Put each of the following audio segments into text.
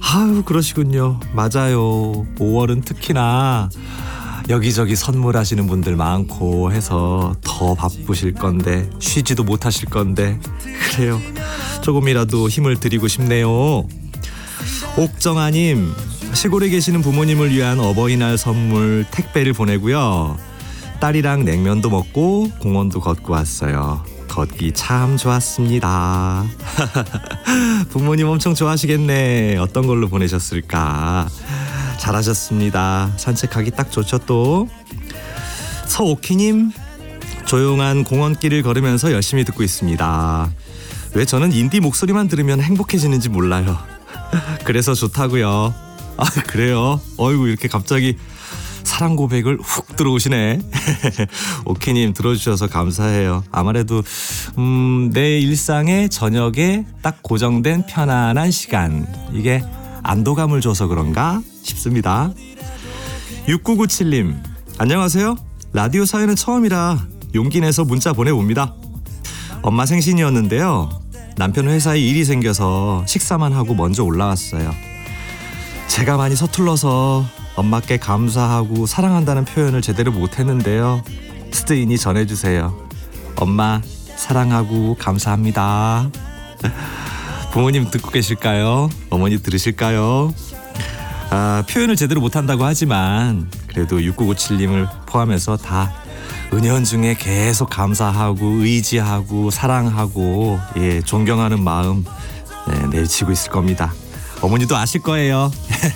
아유, 그러시군요. 맞아요. 5월은 특히나 여기저기 선물하시는 분들 많고 해서 더 바쁘실 건데 쉬지도 못하실 건데 그래요. 조금이라도 힘을 드리고 싶네요. 옥정아님, 시골에 계시는 부모님을 위한 어버이날 선물 택배를 보내고요. 딸이랑 냉면도 먹고 공원도 걷고 왔어요. 걷기 참 좋았습니다. 부모님 엄청 좋아하시겠네. 어떤 걸로 보내셨을까? 잘하셨습니다. 산책하기 딱 좋죠 또. 서오키님, 조용한 공원길을 걸으면서 열심히 듣고 있습니다. 왜 저는 인디 목소리만 들으면 행복해지는지 몰라요. 그래서 좋다고요. 아, 그래요? 어이구, 이렇게 갑자기 사랑 고백을 훅 들어오시네. 오키님, 들어주셔서 감사해요. 아무래도 내 일상의 저녁에 딱 고정된 편안한 시간, 이게 안도감을 줘서 그런가 싶습니다. 6997님, 안녕하세요. 라디오 사연은 처음이라 용기 내서 문자 보내봅니다. 엄마 생신이었는데요. 남편 회사에 일이 생겨서 식사만 하고 먼저 올라왔어요. 제가 많이 서툴러서 엄마께 감사하고 사랑한다는 표현을 제대로 못했는데요. 스트인이 전해주세요. 엄마 사랑하고 감사합니다. 부모님 듣고 계실까요? 어머니 들으실까요? 표현을 제대로 못한다고 하지만 그래도 6997님을 포함해서 다 은연중에 계속 감사하고 의지하고 사랑하고 존경하는 마음 내비치고 있을 겁니다. 어머니도 아실 거예요.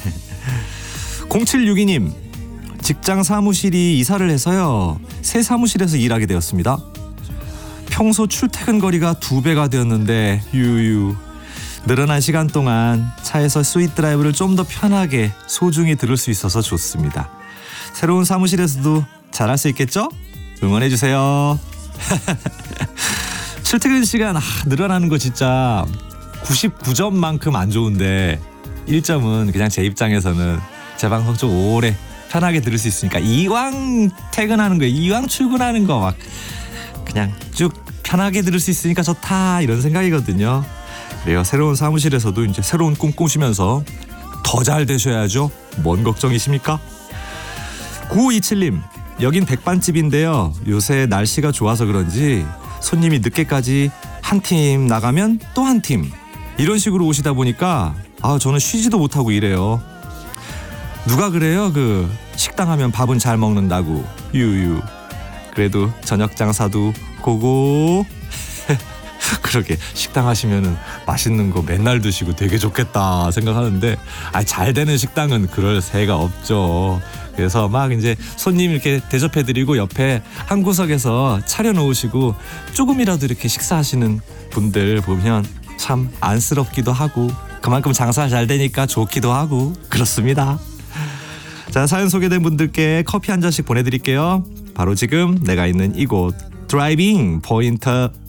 0762님, 직장 사무실이 이사를 해서요. 새 사무실에서 일하게 되었습니다. 평소 출퇴근 거리가 2배가 되었는데 유유, 늘어난 시간 동안 차에서 스윗 드라이브를 좀 더 편하게 소중히 들을 수 있어서 좋습니다. 새로운 사무실에서도 잘할 수 있겠죠? 응원해주세요. 출퇴근 시간 늘어나는 거 진짜 99점만큼 안 좋은데 1점은 그냥 제 입장에서는 제 방송 좀 오래 편하게 들을 수 있으니까 이왕 퇴근하는 거, 이왕 출근하는 거 막 그냥 쭉 편하게 들을 수 있으니까 좋다, 이런 생각이거든요. 그래요. 새로운 사무실에서도 이제 새로운 꿈 꾸시면서 더 잘 되셔야죠. 뭔 걱정이십니까? 9527님, 여긴 백반집인데요. 요새 날씨가 좋아서 그런지 손님이 늦게까지 한 팀 나가면 또 한 팀, 이런 식으로 오시다 보니까 저는 쉬지도 못하고 이래요. 누가 그래요? 식당 하면 밥은 잘 먹는다고. 유유. 그래도 저녁 장사도 고고. 그러게, 식당 하시면은 맛있는 거 맨날 드시고 되게 좋겠다 생각하는데 잘 되는 식당은 그럴 새가 없죠. 그래서 막 이제 손님 이렇게 대접해드리고 옆에 한 구석에서 차려놓으시고 조금이라도 이렇게 식사하시는 분들 보면 참 안쓰럽기도 하고 그만큼 장사 잘 되니까 좋기도 하고 그렇습니다. 자, 사연 소개된 분들께 커피 한 잔씩 보내드릴게요. 바로 지금 내가 있는 이곳 드라이빙 포인트